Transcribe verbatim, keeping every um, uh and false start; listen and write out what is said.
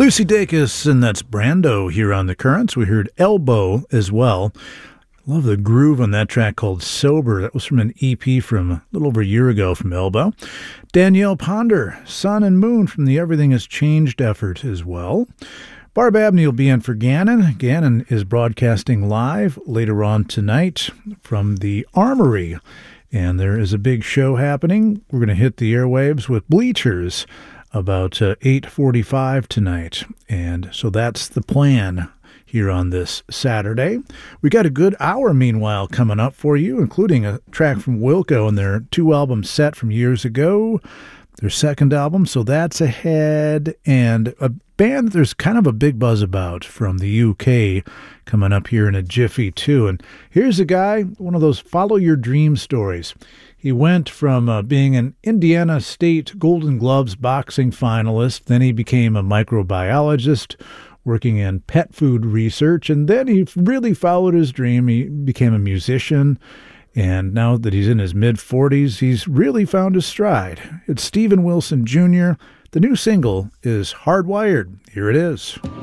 Lucy Dacus, and that's Brando here on The Currents. We heard Elbow as well. Love the groove on that track called Sober. That was from an E P from a little over a year ago from Elbow. Danielle Ponder, Sun and Moon from the Everything Has Changed effort as well. Barb Abney will be in for Gannon. Gannon is broadcasting live later on tonight from the Armory. And there is a big show happening. We're going to hit the airwaves with Bleachers about uh, eight forty-five tonight. And so that's the plan here on this Saturday. We got a good hour, meanwhile, coming up for you, including a track from Wilco and their two-album set from years ago, their second album, so that's ahead, and a band that there's kind of a big buzz about from the U K coming up here in a jiffy, too. And here's a guy, one of those follow your dream stories. He went from uh, being an Indiana State Golden Gloves boxing finalist, then he became a microbiologist, working in pet food research, and then he really followed his dream. He became a musician, and now that he's in his mid-forties, he's really found his stride. It's Steven Wilson Junior The new single is Hardwired. Here it is.